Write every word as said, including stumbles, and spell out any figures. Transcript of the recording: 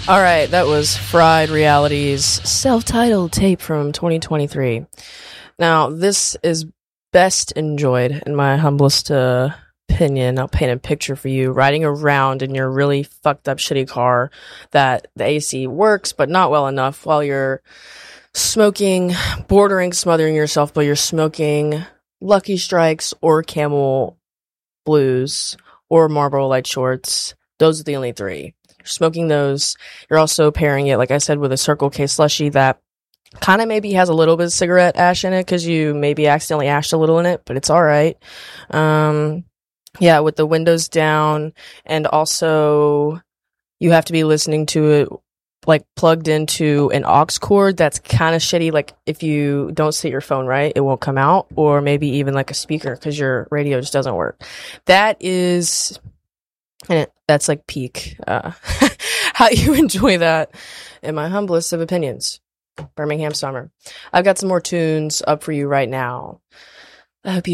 All right, that was Fried Reality's self-titled tape from twenty twenty-three. Now, this is best enjoyed, in my humblest uh, opinion. I'll paint a picture for you. Riding around in your really fucked up, shitty car that the A C works, but not well enough, while you're smoking, bordering smothering yourself, but you're smoking Lucky Strikes or Camel Blues or Marlboro Light Shorts. Those are the only three. You're smoking those. You're also pairing it, like I said, with a Circle K slushie that kind of maybe has a little bit of cigarette ash in it because you maybe accidentally ashed a little in it, but it's all right. Um, yeah, with the windows down, and also you have to be listening to it like plugged into an aux cord that's kind of shitty. Like if you don't set your phone right, it won't come out, or maybe even like a speaker because your radio just doesn't work. That is, and it, that's like peak. Uh, how you enjoy that, in my humblest of opinions. Birmingham Summer. I've got some more tunes up for you right now. I hope you